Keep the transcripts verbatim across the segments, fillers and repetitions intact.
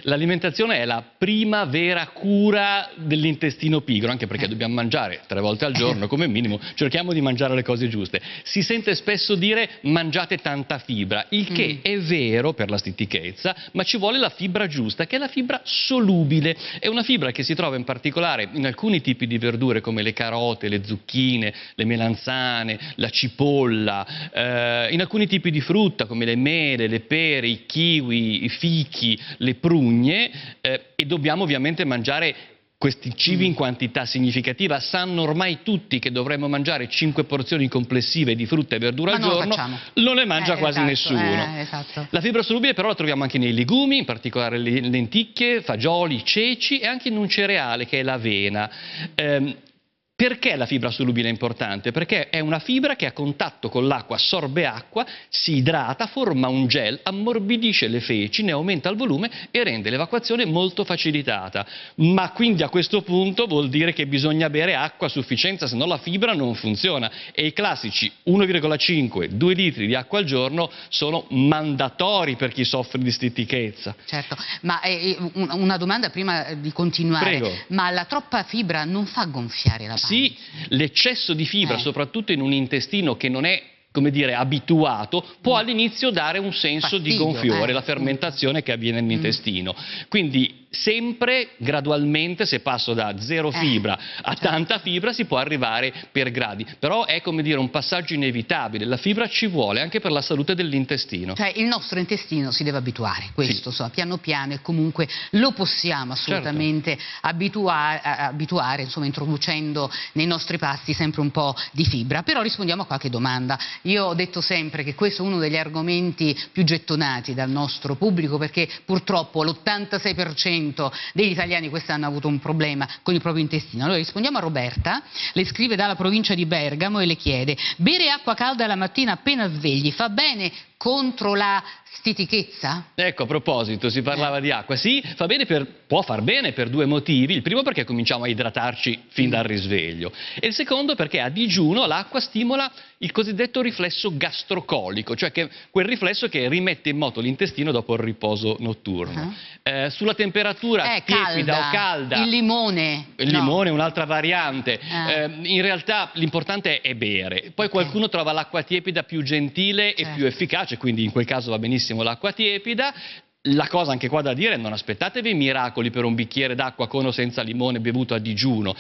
l'alimentazione è la prima vera cura dell'intestino pigro, anche perché dobbiamo mangiare tre volte al giorno come minimo, cerchiamo di mangiare le cose giuste. Si sente spesso dire mangiate tanta fibra, il che mm. è vero per la stitichezza, ma ci vuole la fibra giusta, che è la fibra solubile. È una fibra che si trova in particolare in alcuni tipi di verdure come le carote, le zucchine, le melanzane, la cipolla, eh, in alcuni tipi di frutta come le mele, le pere, i kiwi, i fichi, le prugne, eh, e dobbiamo ovviamente mangiare questi cibi in quantità significativa. Sanno ormai tutti che dovremmo mangiare cinque porzioni complessive di frutta e verdura Ma al non giorno, lo non le mangia eh, quasi esatto, nessuno. Eh, esatto. La fibra solubile però la troviamo anche nei legumi, in particolare le lenticchie, fagioli, ceci, e anche in un cereale che è l'avena. Ehm, Perché la fibra solubile è importante? Perché è una fibra che a contatto con l'acqua assorbe acqua, si idrata, forma un gel, ammorbidisce le feci, ne aumenta il volume e rende l'evacuazione molto facilitata. Ma quindi a questo punto vuol dire che bisogna bere acqua a sufficienza, se no la fibra non funziona. E i classici uno virgola cinque due litri di acqua al giorno sono mandatori per chi soffre di stitichezza. Certo, ma eh, una domanda prima di continuare. Prego. Ma la troppa fibra non fa gonfiare la Sì, l'eccesso di fibra, eh. soprattutto in un intestino che non è, come dire, abituato, può all'inizio dare un senso Fastidio, di gonfiore, eh. la fermentazione che avviene nell'intestino. Mm. Quindi sempre, gradualmente, se passo da zero fibra eh, a certo. tanta fibra, si può arrivare per gradi. Però è, come dire, un passaggio inevitabile. La fibra ci vuole anche per la salute dell'intestino. Cioè il nostro intestino si deve abituare, questo, sì. so, piano piano, e comunque lo possiamo assolutamente certo. abituare, abituare, insomma, introducendo nei nostri pasti sempre un po' di fibra. Però rispondiamo a qualche domanda. Io ho detto sempre che questo è uno degli argomenti più gettonati dal nostro pubblico, perché purtroppo l'ottantasei per cento degli italiani quest'anno ha avuto un problema con il proprio intestino. Allora rispondiamo a Roberta, le scrive dalla provincia di Bergamo e le chiede: bere acqua calda la mattina appena svegli fa bene contro la stitichezza? Ecco, a proposito, si parlava eh. di acqua. Sì, fa bene per, può far bene per due motivi. Il primo perché cominciamo a idratarci fin mm. dal risveglio, e il secondo perché a digiuno l'acqua stimola il cosiddetto riflesso gastrocolico, cioè che, quel riflesso che rimette in moto l'intestino dopo il riposo notturno. Uh-huh. eh, sulla temperatura eh, tiepida calda. o calda, il limone, il no. limone è un'altra variante. Eh. Eh, in realtà l'importante è bere. Poi qualcuno okay. trova l'acqua tiepida più gentile certo. e più efficace, quindi in quel caso va benissimo l'acqua tiepida. La cosa anche qua da dire è: non aspettatevi miracoli per un bicchiere d'acqua con o senza limone bevuto a digiuno.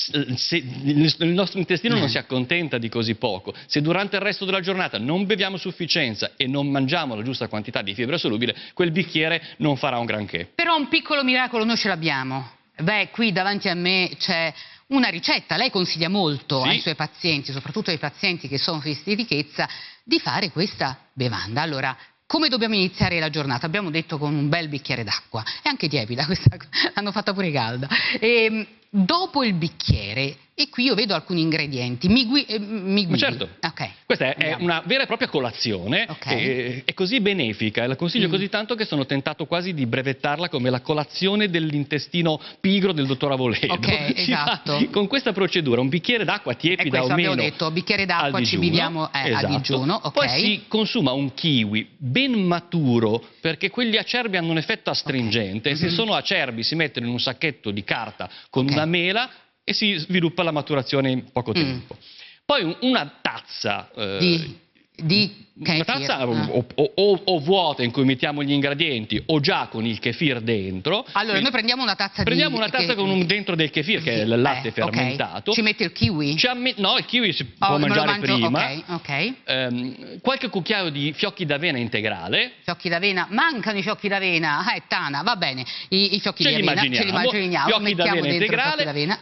Se il nostro intestino mm. non si accontenta di così poco. Se durante il resto della giornata non beviamo a sufficienza e non mangiamo la giusta quantità di fibra solubile, quel bicchiere non farà un granché. Però un piccolo miracolo noi ce l'abbiamo. Beh, qui davanti a me c'è una ricetta. Lei consiglia molto sì. ai suoi pazienti, soprattutto ai pazienti che sono di stitichezza, di fare questa bevanda. Allora, come dobbiamo iniziare la giornata? Abbiamo detto con un bel bicchiere d'acqua, è anche tiepida questa, l'hanno fatta pure calda. E, dopo il bicchiere, e qui io vedo alcuni ingredienti, mi, gui, eh, mi guidi. Certo, okay. questa è, è una vera e propria colazione, okay. è, è così benefica, e la consiglio mm. così tanto che sono tentato quasi di brevettarla come la colazione dell'intestino pigro del dottor Avoledo. Ok, si esatto. fa con questa procedura, un bicchiere d'acqua tiepida o meno. Abbiamo detto, bicchiere d'acqua ci viviamo eh, esatto. a digiuno. Okay. Poi si consuma un kiwi ben maturo, perché quelli acerbi hanno un effetto astringente, okay. e se sono acerbi si mettono in un sacchetto di carta con okay. una mela e si sviluppa la maturazione in poco tempo. Mm. Poi una tazza eh, di, di una tazza ah. o, o, o, o vuota in cui mettiamo gli ingredienti, o già con il kefir dentro. Allora quindi noi prendiamo una tazza prendiamo di... una tazza che... con un dentro del kefir, che sì. è il latte eh, fermentato. Okay. Ci mette il kiwi? Ci amme... No, il kiwi si oh, può mangiare mangio... prima. Okay. Okay. Um, qualche cucchiaio di fiocchi d'avena integrale. Fiocchi d'avena? Mancano i fiocchi d'avena. Ah, è tana, va bene. I, i fiocchi ce di li avena. immaginiamo. Ce li immaginiamo. Fiocchi d'avena integrale.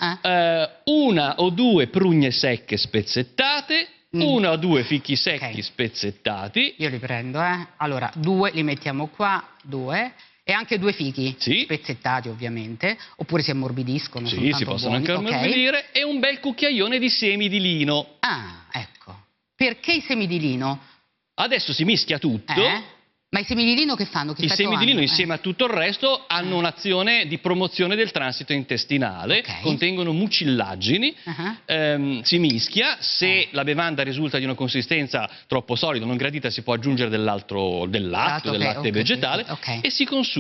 Eh? Uh, una o due prugne secche spezzettate. Una o due fichi secchi okay. spezzettati. Io li prendo, eh. Allora, due li mettiamo qua, due. E anche due fichi sì. spezzettati, ovviamente. Oppure si ammorbidiscono. Sì, si possono buoni. anche ammorbidire. Okay. E un bel cucchiaione di semi di lino. Ah, ecco. Perché i semi di lino? Adesso si mischia tutto. Eh? Ma i semi di lino che fanno? Che I semi di lino hanno? insieme eh. a tutto il resto hanno un'azione di promozione del transito intestinale, okay. contengono mucillagini, uh-huh. ehm, si mischia, se eh. la bevanda risulta di una consistenza troppo solida, non gradita, si può aggiungere dell'altro, del latte, okay, del latte okay, vegetale okay. e si consuma.